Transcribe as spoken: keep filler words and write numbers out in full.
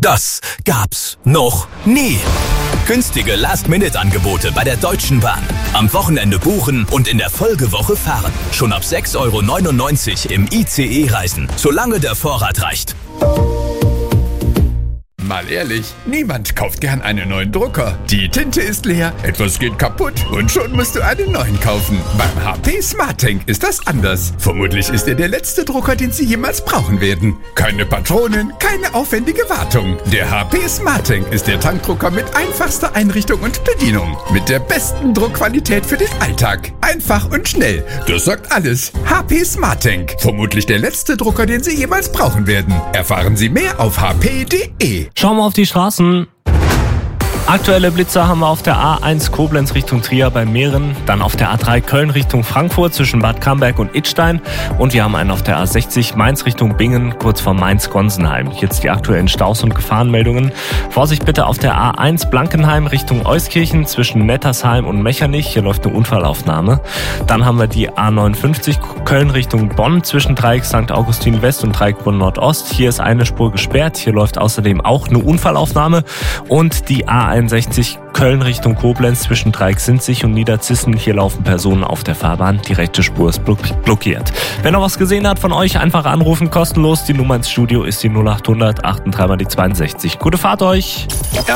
Das gab's noch nie. Günstige Last-Minute-Angebote bei der Deutschen Bahn. Am Wochenende buchen und in der Folgewoche fahren. Schon ab sechs Euro neunundneunzig im I C E reisen, solange der Vorrat reicht. Mal ehrlich, niemand kauft gern einen neuen Drucker. Die Tinte ist leer, etwas geht kaputt und schon musst du einen neuen kaufen. Beim H P SmartTank ist das anders. Vermutlich ist er der letzte Drucker, den Sie jemals brauchen werden. Keine Patronen, keine aufwendige Wartung. Der H P SmartTank ist der Tankdrucker mit einfachster Einrichtung und Bedienung. Mit der besten Druckqualität für den Alltag. Einfach und schnell. Das sagt alles. H P SmartTank. Vermutlich der letzte Drucker, den Sie jemals brauchen werden. Erfahren Sie mehr auf h p punkt d e. Schauen wir auf die Straßen. Aktuelle Blitzer haben wir auf der A eins Koblenz Richtung Trier bei Mähren, dann auf der A drei Köln Richtung Frankfurt zwischen Bad Camberg und Idstein und wir haben einen auf der A sechzig Mainz Richtung Bingen, kurz vor Mainz-Gonsenheim. Jetzt die aktuellen Staus- und Gefahrenmeldungen. Vorsicht bitte auf der A eins Blankenheim Richtung Euskirchen zwischen Nettersheim und Mechernich, hier läuft eine Unfallaufnahme. Dann haben wir die A neunundfünfzig Köln Richtung Bonn zwischen Dreieck Sankt Augustin West und Dreieck Bonn Nordost. Hier ist eine Spur gesperrt, hier läuft außerdem auch eine Unfallaufnahme und die A einundsechzig Köln Richtung Koblenz zwischen Dreieck Sinzig und Niederzissen. Hier laufen Personen auf der Fahrbahn. Die rechte Spur ist blockiert. Wer noch was gesehen hat von euch, einfach anrufen, kostenlos. Die Nummer ins Studio ist die null acht hundert achtunddreißig mal die zweiundsechzig. Gute Fahrt euch! Ja.